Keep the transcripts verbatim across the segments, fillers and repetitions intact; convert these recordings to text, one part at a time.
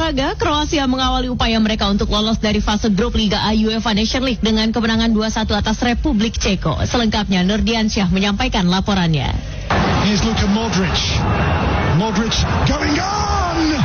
laga, Kroasia mengawali upaya mereka untuk lolos dari fase grup Liga A UEFA Nations League dengan kemenangan dua satu atas Republik Ceko. Selengkapnya Nurdiansyah menyampaikan laporannya. Here's Luka Modric. Modric going on!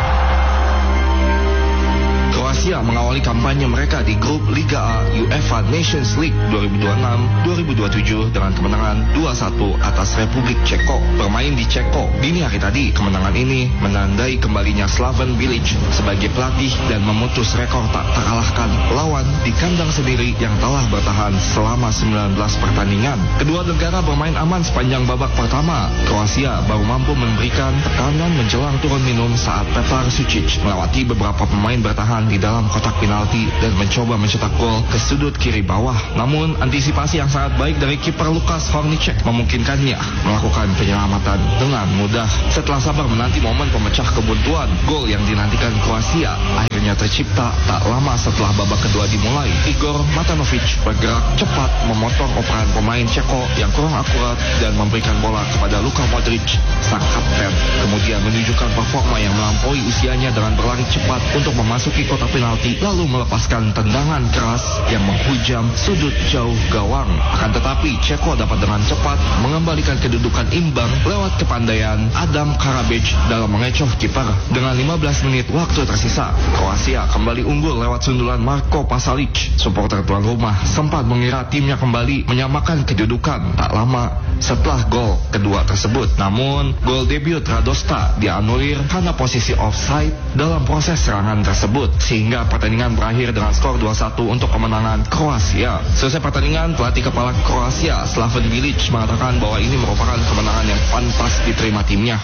Kroasia mengawali kampanye mereka di grup Liga A UEFA Nations League dua ribu dua puluh enam dua ribu dua puluh tujuh dengan kemenangan dua satu atas Republik Ceko. Bermain di Ceko dini hari tadi, kemenangan ini menandai kembalinya Slaven Bilic sebagai pelatih dan memutus rekor tak terkalahkan lawan di kandang sendiri yang telah bertahan selama sembilan belas pertandingan. Kedua negara bermain aman sepanjang babak pertama. Kroasia baru mampu memberikan tekanan menjelang turun minum saat Petar Sučić melewati beberapa pemain bertahan di dalam kotak penalti dan mencoba mencetak gol ke sudut kiri bawah. Namun antisipasi yang sangat baik dari kiper Lukas Hornicek memungkinkannya melakukan penyelamatan dengan mudah. Setelah sabar menanti momen pemecah kebuntuan, gol yang dinantikan Kroasia akhirnya tercipta tak lama setelah babak kedua dimulai. Igor Matanovic bergerak cepat memotong operan pemain Ceko yang kurang akurat dan memberikan bola kepada Luka Modric, sang kapten. Kemudian menunjukkan performa yang melampaui usianya dengan berlari cepat untuk memasuki kotak penalti, lalu melepaskan tendangan keras yang menghujam sudut jauh gawang. Akan tetapi Ceko dapat dengan cepat mengembalikan kedudukan imbang lewat kepandaian Adam Karabic dalam mengecoh kiper. Dengan lima belas menit waktu tersisa, Kroasia kembali unggul lewat sundulan Marko Pasalic. Supporter tuan rumah sempat mengira timnya kembali menyamakan kedudukan tak lama setelah gol kedua tersebut. Namun gol debut Radosta dianulir karena posisi offside dalam proses serangan tersebut, sehingga pertandingan berakhir dengan skor dua satu untuk kemenangan Kroasia. Selesai pertandingan, pelatih kepala Kroasia Slaven Bilic mengatakan bahwa ini merupakan kemenangan yang pantas diterima timnya.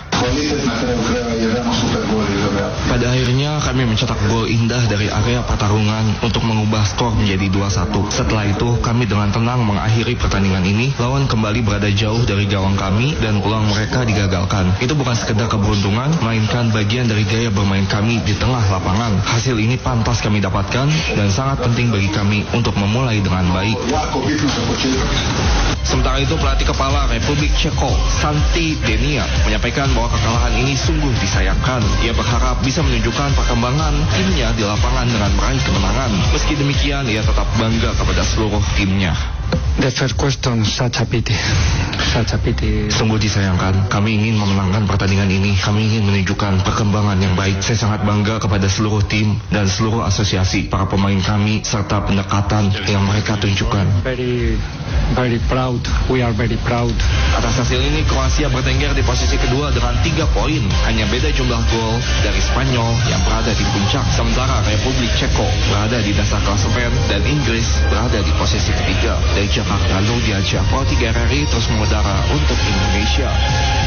Pada akhirnya kami mencetak gol indah dari area pertarungan untuk mengubah skor menjadi dua satu. Setelah itu kami dengan tenang mengakhiri pertandingan ini. Lawan kembali berada jauh dari gawang kami dan peluang mereka digagalkan. Itu bukan sekedar keberuntungan, melainkan bagian dari gaya bermain kami di tengah lapangan. Hasil ini pantas kami dapatkan dan sangat penting bagi kami untuk memulai dengan baik. Sementara itu pelatih kepala Republik Ceko Santi Denia menyampaikan bahwa kekalahan ini sungguh disayangkan. Ia berharap bisa menunjukkan perkembangan timnya di lapangan dengan meraih kemenangan. Meski demikian, ia tetap bangga kepada seluruh timnya. The first question, such a pity. Such a pity. Sungguh disayangkan. Kami ingin memenangkan pertandingan ini. Kami ingin menunjukkan perkembangan yang baik. Saya sangat bangga kepada seluruh tim dan seluruh asosiasi, para pemain kami, serta pendekatan yang mereka tunjukkan. Very, very proud. We are very proud. Atas hasil ini, Kroasia bertengger di posisi kedua dengan tiga poin. Hanya beda jumlah gol dari Spanyol yang berada di puncak. Sementara Republik Ceko berada di dasar klasemen dan Inggris berada di posisi ketiga. Dari Jakarta, Nurdiansyah, Pro tiga R R I terus mengudara untuk Indonesia.